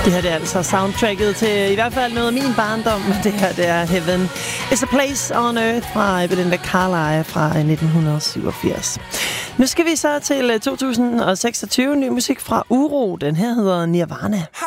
Det her det er altså soundtracket til i hvert fald noget af min barndom. Det her det er Heaven is a Place on Earth fra Belinda Carlisle fra 1987. Nu skal vi så til 2026. Ny musik fra Uro. Den her hedder Nirvana.